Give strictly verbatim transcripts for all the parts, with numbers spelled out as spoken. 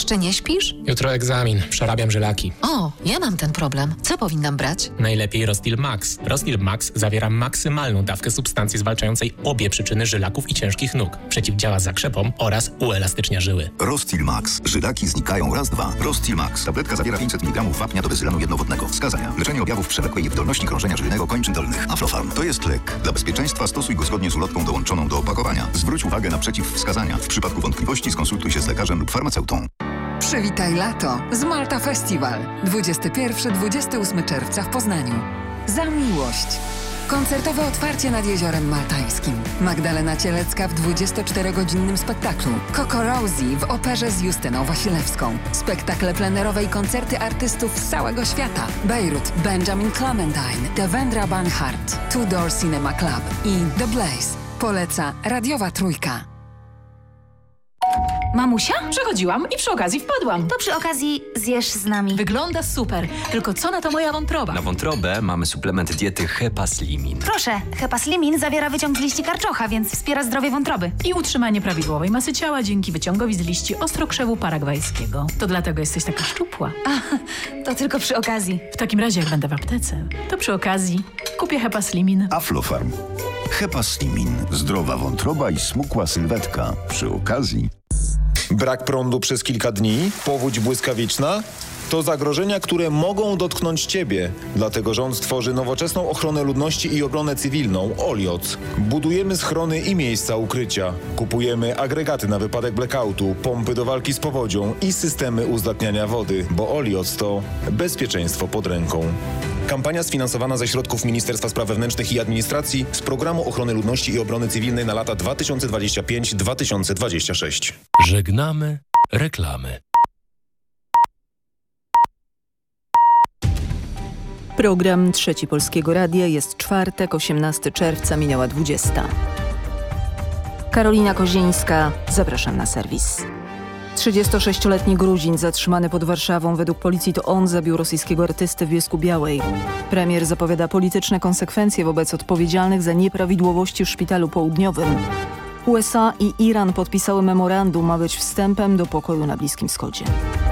Jeszcze nie śpisz? Jutro egzamin. Przerabiam żylaki. O, ja mam ten problem. Co powinnam brać? Najlepiej Rostil Max. Rostil Max zawiera maksymalną dawkę substancji zwalczającej obie przyczyny żylaków i ciężkich nóg. Przeciwdziała zakrzepom oraz uelastycznia żyły. Rostil Max. Żylaki znikają raz, dwa. Rostil Max. Tabletka zawiera pięćset miligramów wapnia do bezylanu jednowodnego. Wskazania: leczenie objawów przewlekłej niewydolności krążenia żylnego kończyn dolnych. Aflofarm. To jest lek. Dla bezpieczeństwa stosuj go zgodnie z ulotką dołączoną do opakowania. Zwróć uwagę na przeciwwskazania. W przypadku wątpliwości skonsultuj się z lekarzem lub farmaceutą. Przywitaj lato z Malta Festival. dwudziestego pierwszego do dwudziestego ósmego czerwca w Poznaniu. Za miłość. Koncertowe otwarcie nad Jeziorem Maltańskim. Magdalena Cielecka w dwudziestoczterogodzinnym spektaklu. Coco Rosie w operze z Justyną Wasilewską. Spektakle plenerowe i koncerty artystów z całego świata. Bejrut, Benjamin Clementine, Devendra Banhart, Tudor Cinema Club i The Blaze. Poleca Radiowa Trójka. Mamusia? Przechodziłam i przy okazji wpadłam. To przy okazji zjesz z nami. Wygląda super, tylko co na to moja wątroba? Na wątrobę mamy suplement diety Hepaslimin. Proszę, Hepaslimin zawiera wyciąg z liści karczocha, więc wspiera zdrowie wątroby. I utrzymanie prawidłowej masy ciała dzięki wyciągowi z liści ostrokrzewu paragwajskiego. To dlatego jesteś taka szczupła. A, to tylko przy okazji. W takim razie jak będę w aptece, to przy okazji kupię Hepaslimin. Aflofarm. Hepaslimin. Zdrowa wątroba i smukła sylwetka. Przy okazji. Brak prądu przez kilka dni, powódź błyskawiczna to zagrożenia, które mogą dotknąć Ciebie. Dlatego rząd tworzy nowoczesną ochronę ludności i obronę cywilną Olioc. Budujemy schrony i miejsca ukrycia. Kupujemy agregaty na wypadek blackoutu, pompy do walki z powodzią i systemy uzdatniania wody, bo Olioc to bezpieczeństwo pod ręką. Kampania sfinansowana ze środków Ministerstwa Spraw Wewnętrznych i Administracji z Programu Ochrony Ludności i Obrony Cywilnej na lata dwa tysiące dwudziesty piąty do dwa tysiące dwudziestego szóstego. Żegnamy reklamy. Program Trzeci Polskiego Radia. Jest czwartek, osiemnastego czerwca, minęła dwudziesta. Karolina Kozińska, zapraszam na serwis. trzydziestosześcioletni Gruzin zatrzymany pod Warszawą. Według policji to on zabił rosyjskiego artystę w Bielsku-Białej. Premier zapowiada polityczne konsekwencje wobec odpowiedzialnych za nieprawidłowości w szpitalu południowym. U S A i Iran podpisały memorandum, ma być wstępem do pokoju na Bliskim Wschodzie.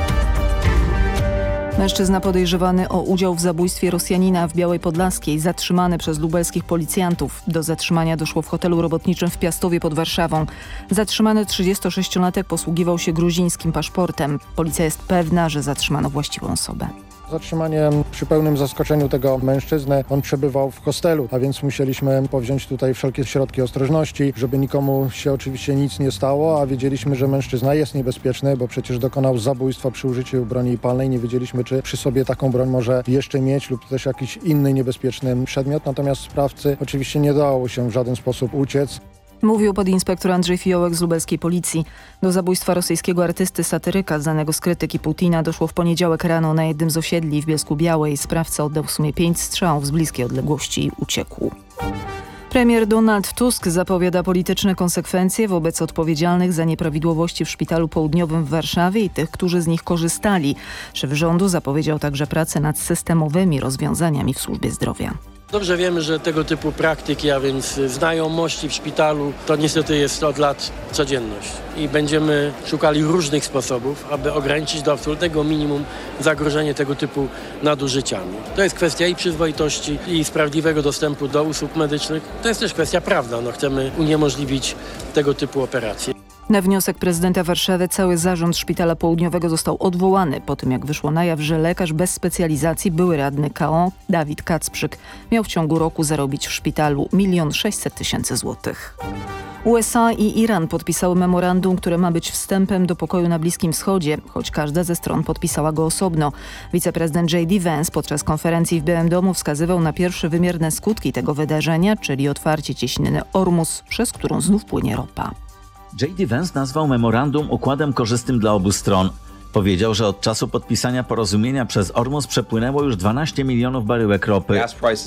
Mężczyzna podejrzewany o udział w zabójstwie Rosjanina w Białej Podlaskiej, zatrzymany przez lubelskich policjantów. Do zatrzymania doszło w hotelu robotniczym w Piastowie pod Warszawą. Zatrzymany trzydziestosześciolatek posługiwał się gruzińskim paszportem. Policja jest pewna, że zatrzymano właściwą osobę. Zatrzymanie przy pełnym zaskoczeniu tego mężczyzny. On przebywał w hostelu, a więc musieliśmy powziąć tutaj wszelkie środki ostrożności, żeby nikomu się oczywiście nic nie stało, a wiedzieliśmy, że mężczyzna jest niebezpieczny, bo przecież dokonał zabójstwa przy użyciu broni palnej. Nie wiedzieliśmy, czy przy sobie taką broń może jeszcze mieć lub też jakiś inny niebezpieczny przedmiot. Natomiast sprawcy oczywiście nie dało się w żaden sposób uciec. Mówił podinspektor Andrzej Fiołek z lubelskiej policji. Do zabójstwa rosyjskiego artysty satyryka, znanego z krytyki Putina, doszło w poniedziałek rano na jednym z osiedli w Bielsku-Białej. Sprawca oddał w sumie pięć strzałów z bliskiej odległości i uciekł. Premier Donald Tusk zapowiada polityczne konsekwencje wobec odpowiedzialnych za nieprawidłowości w szpitalu południowym w Warszawie i tych, którzy z nich korzystali. Szef rządu zapowiedział także pracę nad systemowymi rozwiązaniami w służbie zdrowia. Dobrze wiemy, że tego typu praktyki, a więc znajomości w szpitalu, to niestety jest od lat codzienność. I będziemy szukali różnych sposobów, aby ograniczyć do absolutnego minimum zagrożenie tego typu nadużyciami. To jest kwestia i przyzwoitości, i sprawiedliwego dostępu do usług medycznych. To jest też kwestia prawna. No, chcemy uniemożliwić tego typu operacje. Na wniosek prezydenta Warszawy cały zarząd Szpitala Południowego został odwołany po tym, jak wyszło na jaw, że lekarz bez specjalizacji, były radny K O Dawid Kacprzyk, miał w ciągu roku zarobić w szpitalu milion sześćset tysięcy złotych. U S A i Iran podpisały memorandum, które ma być wstępem do pokoju na Bliskim Wschodzie, choć każda ze stron podpisała go osobno. Wiceprezydent J D Vance podczas konferencji w Białym Domu wskazywał na pierwsze wymierne skutki tego wydarzenia, czyli otwarcie cieśniny Ormus, przez którą znów płynie ropa. J D Vance nazwał memorandum układem korzystnym dla obu stron. Powiedział, że od czasu podpisania porozumienia przez Ormus przepłynęło już dwanaście milionów baryłek ropy.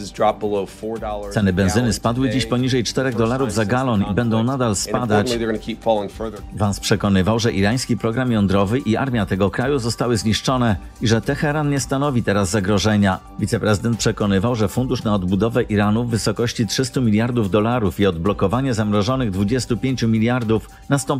Ceny benzyny spadły dziś poniżej czterech dolarów za galon i będą nadal spadać. Vance przekonywał, że irański program jądrowy i armia tego kraju zostały zniszczone i że Teheran nie stanowi teraz zagrożenia. Wiceprezydent przekonywał, że fundusz na odbudowę Iranu w wysokości trzystu miliardów dolarów i odblokowanie zamrożonych dwudziestu pięciu miliardów nastąpi